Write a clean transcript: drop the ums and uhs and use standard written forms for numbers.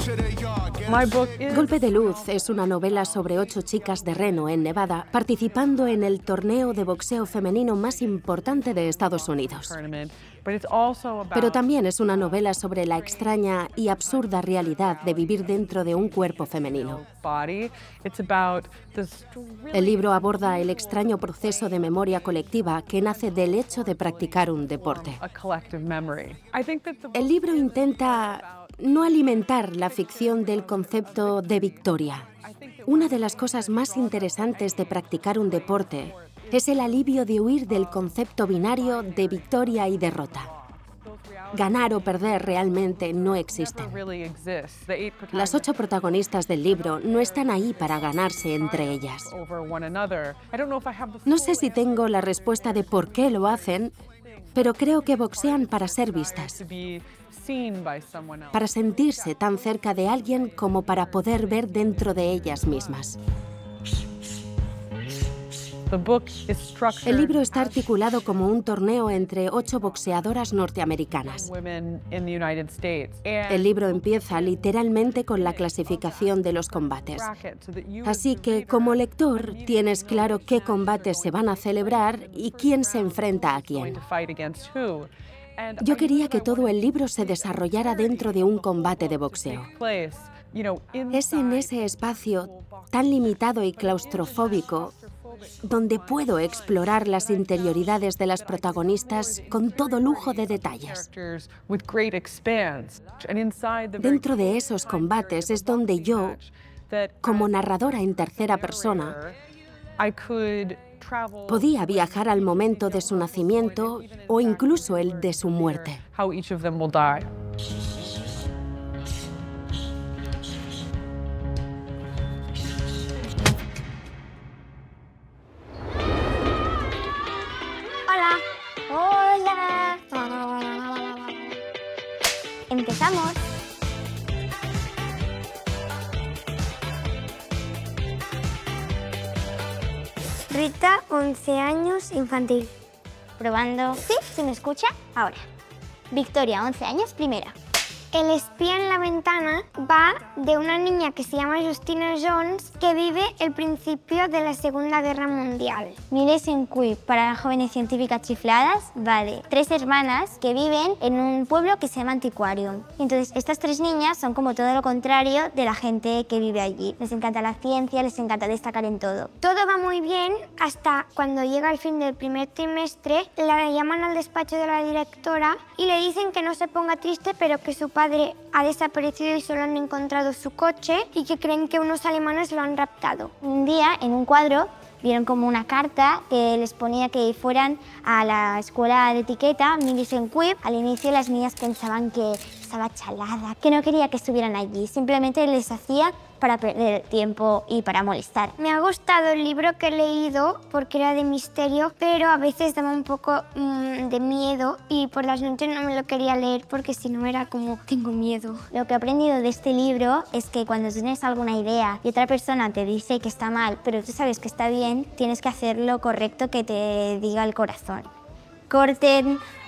Golpe de Luz es una novela sobre 8 chicas de Reno, en Nevada, participando en el torneo de boxeo femenino más importante de Estados Unidos. Pero también es una novela sobre la extraña y absurda realidad de vivir dentro de un cuerpo femenino. El libro aborda el extraño proceso de memoria colectiva que nace del hecho de practicar un deporte. El libro intenta no alimentar la ficción del concepto de victoria. Una de las cosas más interesantes de practicar un deporte es el alivio de huir del concepto binario de victoria y derrota. Ganar o perder realmente no existen. Las 8 protagonistas del libro no están ahí para ganarse entre ellas. No sé si tengo la respuesta de por qué lo hacen, pero creo que boxean para ser vistas, para sentirse tan cerca de alguien como para poder ver dentro de ellas mismas. El libro está articulado como un torneo entre 8 boxeadoras norteamericanas. El libro empieza literalmente con la clasificación de los combates. Así que, como lector, tienes claro qué combates se van a celebrar y quién se enfrenta a quién. Yo quería que todo el libro se desarrollara dentro de un combate de boxeo. Es en ese espacio tan limitado y claustrofóbico donde puedo explorar las interioridades de las protagonistas con todo lujo de detalles. Dentro de esos combates es donde yo, como narradora en tercera persona, podía viajar al momento de su nacimiento o incluso el de su muerte. Hola. Empezamos. Rita, 11 años, infantil. Probando. ¿Sí? ¿Se me escucha? Ahora. Victoria, 11 años, primera. El espía en la ventana va de una niña que se llama Justina Jones, que vive el principio de la Segunda Guerra Mundial. Miles en quiz para jóvenes científicas chifladas, vale. 3 hermanas que viven en un pueblo que se llama Antiquarium. Entonces, estas 3 niñas son como todo lo contrario de la gente que vive allí. Les encanta la ciencia, les encanta destacar en todo. Todo va muy bien hasta cuando llega el fin del primer trimestre, la llaman al despacho de la directora y le dicen que no se ponga triste, pero que su padre ha desaparecido y solo han encontrado su coche y que creen que unos alemanes lo han raptado. Un día, en un cuadro, vieron como una carta que les ponía que fueran a la escuela de etiqueta, Millicent Quibb. Al inicio las niñas pensaban que estaba chalada, que no quería que estuvieran allí, simplemente les hacía para perder tiempo y para molestar. Me ha gustado el libro que he leído porque era de misterio, pero a veces daba un poco de miedo y por las noches no me lo quería leer porque si no era como, tengo miedo. Lo que he aprendido de este libro es que cuando tienes alguna idea y otra persona te dice que está mal, pero tú sabes que está bien, tienes que hacer lo correcto que te diga el corazón. Corten